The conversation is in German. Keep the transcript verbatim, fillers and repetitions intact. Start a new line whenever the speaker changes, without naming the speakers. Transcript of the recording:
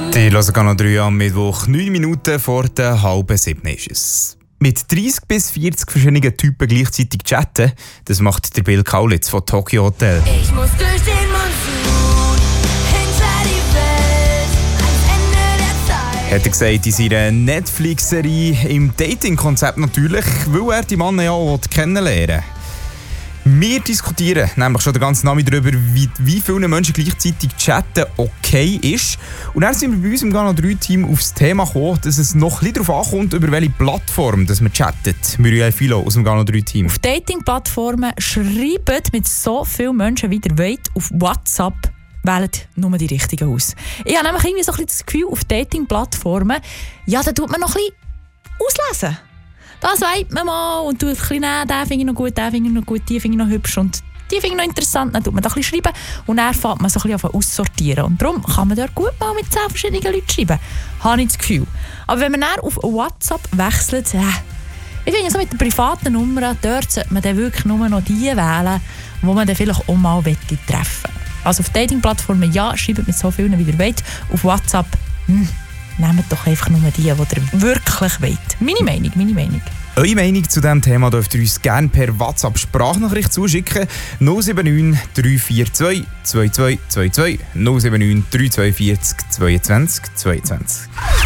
Die hören noch drei am Mittwoch, neun Minuten vor der halben sieben ist es. Mit dreißig bis vierzig verschiedenen Typen gleichzeitig chatten, das macht der Bill Kaulitz von Tokyo Hotel.
Ich muss durch den Monsun, hinter die Welt, ans Ende der Zeit.
Hat er gesagt, in seiner Netflix-Serie im Dating-Konzept natürlich, weil er die Männer ja auch kennenlernen will. Wir diskutieren nämlich schon den ganzen Nachmittag darüber, wie, wie viele Menschen gleichzeitig chatten okay ist. Und dann sind wir bei uns im Gano drei Team auf das Thema gekommen, dass es noch ein bisschen darauf ankommt, über welche Plattform dass man chattet. Muriel Philo aus dem Gano drei Team.
Auf Dating-Plattformen schreiben mit so vielen Menschen, wie ihr wollt, auf WhatsApp wählt nur die richtigen aus. Ich habe nämlich irgendwie so ein bisschen das Gefühl, auf Dating-Plattformen, ja, da tut man noch ein bisschen auslesen. Das weiß man mal und tut ein bisschen, nein, den finde ich noch gut, den finde ich noch gut, die finde ich noch hübsch und die finde ich noch interessant. Dann tut man da ein bisschen schreiben und dann fängt man so ein bisschen an aussortieren. Und darum kann man dort gut mal mit zehn verschiedenen Leuten schreiben. Habe ich das Gefühl. Aber wenn man dann auf WhatsApp wechselt, äh, ich finde so mit den privaten Nummern, dort sollte man dann wirklich nur noch die wählen, die man dann vielleicht auch mal treffen will. Also auf Dating-Plattformen, ja, schreibt mit so vielen, wie ihr wollt. Auf WhatsApp, hm, nehmt doch einfach nur die, die ihr wirklich wollt. Meine Meinung, meine Meinung.
Eure Meinung zu diesem Thema dürft ihr uns gerne per WhatsApp-Sprachnachricht zuschicken. null sieben neun drei vier zwei zwei zwei zwei zwei null sieben neun drei zwei vier zwei zwei zweiundzwanzig.